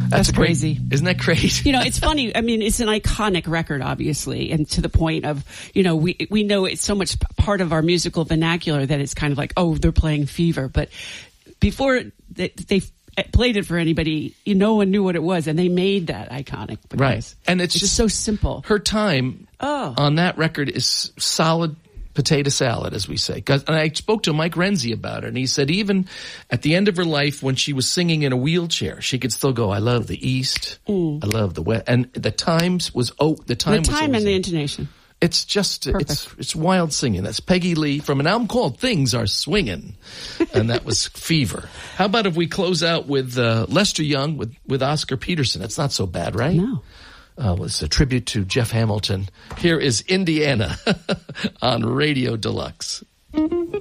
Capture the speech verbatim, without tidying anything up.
That's, That's a great, crazy. Isn't that crazy? You know, it's funny. I mean, it's an iconic record, obviously, and to the point of, you know, we we know it's so much part of our musical vernacular that it's kind of like, oh, they're playing Fever. But before they, they played it for anybody, you no one knew what it was, and they made that iconic. Right. And it's, it's just so simple. Her time oh. on that record is solid potato salad, as we say. And I spoke to Mike Renzi about it, and he said even at the end of her life, when she was singing in a wheelchair, she could still go, I love the East, mm. I love the West. And the times was, oh, the time The was time and the intonation. It's just, Perfect. it's it's wild singing. That's Peggy Lee from an album called Things Are Swingin'. And that was Fever. How about if we close out with uh, Lester Young with, with Oscar Peterson? That's not so bad, right? No. Uh, well, it's a tribute to Jeff Hamilton. Here is Indiana on Radio Deluxe.